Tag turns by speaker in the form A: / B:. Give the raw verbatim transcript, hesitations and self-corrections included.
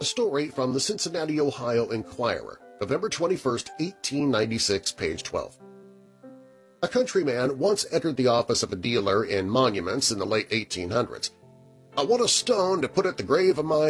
A: A story from the Cincinnati, Ohio Inquirer, November twenty-first, eighteen ninety-six, page twelve. A countryman once entered the office of a dealer in monuments in the late eighteen hundreds. "I want a stone to put at the grave of my